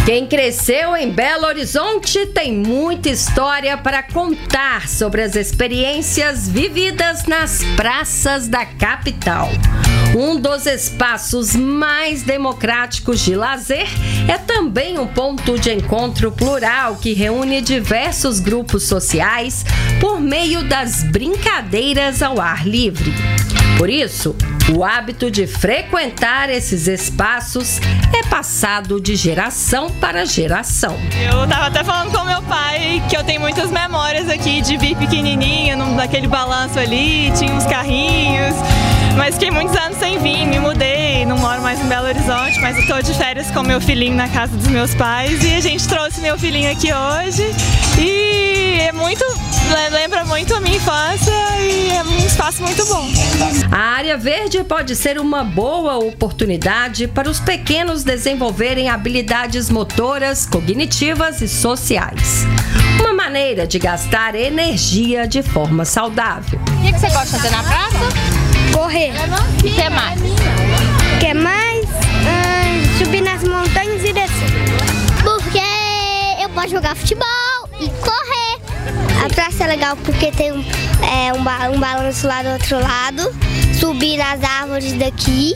Quem cresceu em Belo Horizonte tem muita história para contar sobre as experiências vividas nas praças da capital. Um dos espaços mais democráticos de lazer é também um ponto de encontro plural que reúne diversos grupos sociais por meio das brincadeiras ao ar livre. Por isso, o hábito de frequentar esses espaços é passado de geração para geração. Eu tava até falando com meu pai que eu tenho muitas memórias aqui de vir pequenininha, naquele balanço ali, tinha uns carrinhos, mas fiquei muitos anos sem vir, me mudei, não moro mais em Belo Horizonte, mas eu tô de férias com meu filhinho na casa dos meus pais e a gente trouxe meu filhinho aqui hoje e lembra muito a minha infância e é um espaço muito bom. A área verde pode ser uma boa oportunidade para os pequenos desenvolverem habilidades motoras, cognitivas e sociais. Uma maneira de gastar energia de forma saudável. O que você gosta de fazer na praça? Correr. E o que mais? O que mais? Subir nas montanhas e descer. Porque eu posso jogar futebol e correr. A praça é legal porque tem um balanço lá do outro lado, subir nas árvores daqui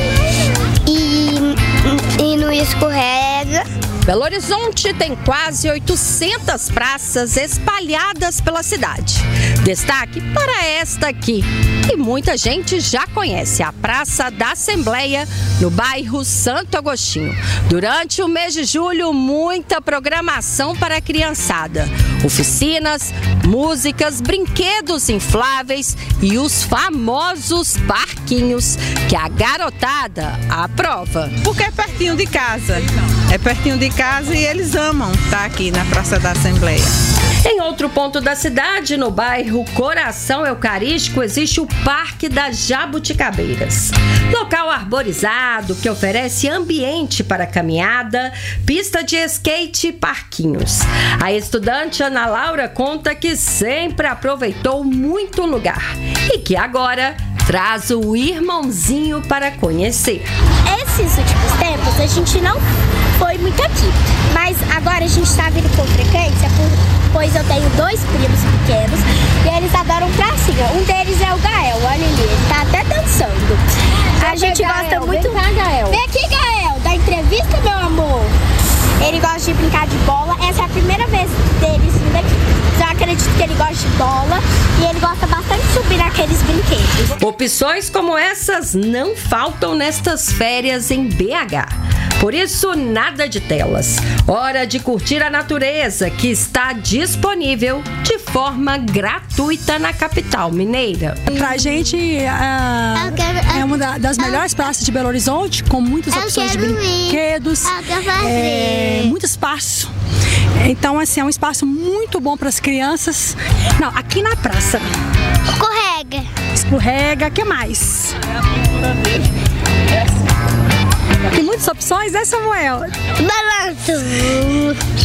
e não escorrega. Belo Horizonte tem quase 800 praças espalhadas pela cidade. Destaque para esta aqui, que muita gente já conhece, a Praça da Assembleia, no bairro Santo Agostinho. Durante o mês de julho, muita programação para a criançada. Oficinas, músicas, brinquedos infláveis e os famosos parquinhos que a garotada aprova. Porque é pertinho de casa. É pertinho de casa e eles amam estar aqui na Praça da Assembleia. Em outro ponto da cidade, no bairro Coração Eucarístico, existe o Parque das Jabuticabeiras. Local arborizado que oferece ambiente para caminhada, pista de skate e parquinhos. A estudante Ana Laura conta que sempre aproveitou muito o lugar e que agora traz o irmãozinho para conhecer. Esses últimos tempos a gente não foi muito aqui, mas agora a gente está vindo com frequência, pois eu tenho 2 primos pequenos e eles adoram pracinha. Um deles é o Gael, olha ali, ele tá até dançando. A gente gosta muito. Vem cá, Gael. Vem aqui, Gael, da entrevista, meu amor. Ele gosta de brincar de bola, essa é a primeira vez deles vindo aqui. Eu acredito que ele gosta de bola e ele gosta bastante de subir naqueles brinquedos. Opções como essas não faltam nestas férias em BH. Por isso, nada de telas. Hora de curtir a natureza que está disponível de forma gratuita na capital mineira. Pra gente é uma das melhores praças de Belo Horizonte, com muitas opções de brinquedos, muito espaço. Então, assim, é um espaço muito bom para as crianças. Não, aqui na praça. Escorrega, o que mais? Tem muitas opções, né, Samuel? Balanço.